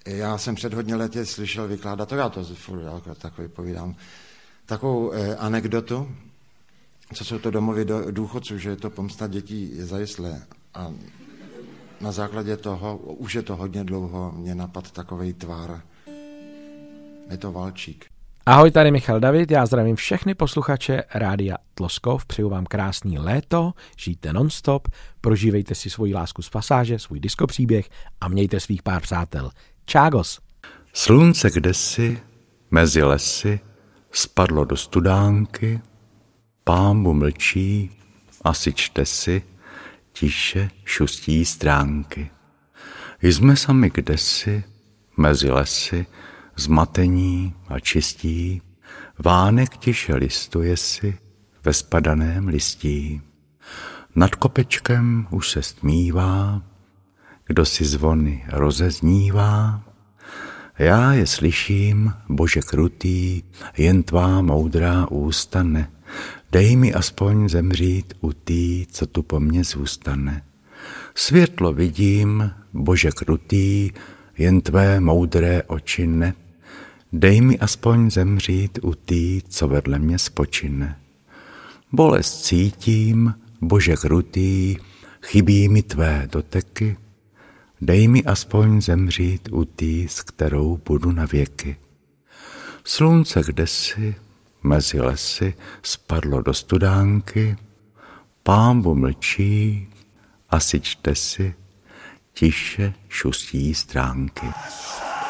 Já jsem před hodně lety slyšel vykládat, to já to takový povídám, takovou anekdotu, co jsou to domovy důchodců, že je to pomsta dětí zajistlé. A na základě toho, už je to hodně dlouho, mě napadl takovej tvar. Je to Valčík. Ahoj, tady Michal David, já zdravím všechny posluchače Rádia Tloskov, přeju vám krásný léto, žijte nonstop, prožívejte si svoji lásku z pasáže, svůj diskopříběh a mějte svých pár přátel. Čágos. Slunce kdesi, mezi lesy, spadlo do studánky, pámbu mlčí, asi čte si, tiše šustí stránky. Jsme sami kdesi, mezi lesy, zmatení a čistí, vánek tiše listuje si ve spadaném listí. Nad kopečkem už se stmívá, kdo si zvony rozeznívá. Já je slyším, Bože krutý, jen tvá moudrá ústa ne. Dej mi aspoň zemřít u tý, co tu po mně zůstane. Světlo vidím, Bože krutý, jen tvé moudré oči ne. Dej mi aspoň zemřít u tý, co vedle mě spočine. Bolest cítím, Bože krutý, chybí mi tvé doteky. Dej mi aspoň zemřít u tý, s kterou budu na věky. Slunce kdesi, mezi lesy, spadlo do studánky, pámbu mlčí, asi čte si, tiše šustí stránky.